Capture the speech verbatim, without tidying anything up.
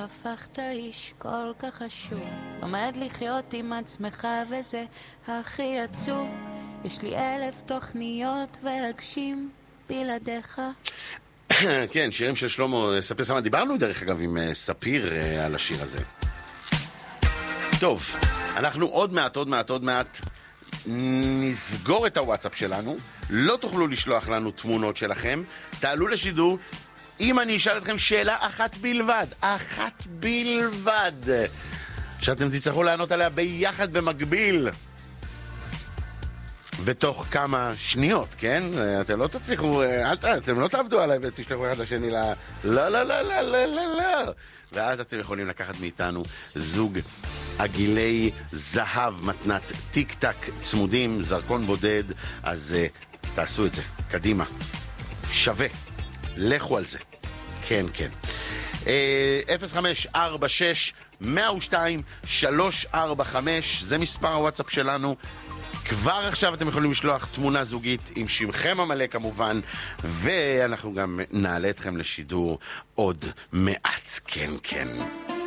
הפכת איש כל כך חשוב, לומד לחיות עם עצמך וזה הכי עצוב. יש לי אלף תוכניות ואגשים בלעדיך. כן, שירים של שלמה ספיר סמן. דיברנו דרך אגב עם ספיר על השיר הזה. טוב, אנחנו עוד מעט, עוד מעט, עוד מעט נסגור את הוואטסאפ שלנו. לא תוכלו לשלוח לנו תמונות שלכם. תעלו לשידור אם אני אשאל אתכם שאלה אחת בלבד, אחת בלבד, שאתם תצטרכו לענות עליה ביחד במקביל בתוך כמה שניות, כן? אתם לא תצליחו, אל ת, אתם לא תעבדו עליי ותשלחו אחד לשני ל... לא, לא, לא, לא, לא, לא, לא. ואז אתם יכולים לקחת מאיתנו זוג עגילי זהב, מתנת טיק טק צמודים, זרקון בודד. אז uh, תעשו את זה, קדימה, שווה, לכו על זה. כן, כן. אפס חמש ארבע שש מאה ושתיים שלוש ארבע חמש, זה מספר הוואטסאפ שלנו. כבר עכשיו אתם יכולים לשלוח תמונה זוגית עם שמכם המלא כמובן, ואנחנו גם נעלה אתכם לשידור עוד מעט. כן, כן.